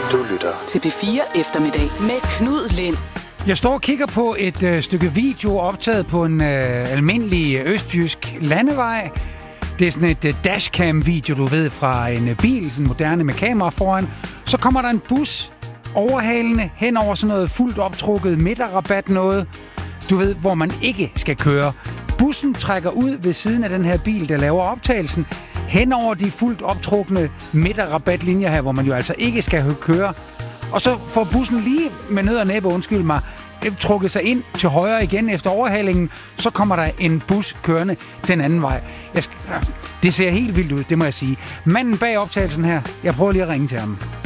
Du lytter til P4 Eftermiddag med Knud Lind. Jeg står og kigger på et stykke video optaget på en almindelig østjysk landevej. Det er sådan et dashcam-video, du ved, fra en bil, sådan moderne med kamera foran. Så kommer der en bus overhalende hen over sådan noget fuldt optrukket midterrabat noget. Du ved, hvor man ikke skal køre. Bussen trækker ud ved siden af den her bil, der laver optagelsen, hen over de fuldt optrukne midterrabatlinjer her, hvor man jo altså ikke skal køre. Og så får bussen lige med nød og næppe, undskyld mig, trukket sig ind til højre igen efter overhalingen. Så kommer der en bus kørende den anden vej. Det ser helt vildt ud, det må jeg sige. Manden bag optagelsen her, jeg prøver lige at ringe til ham.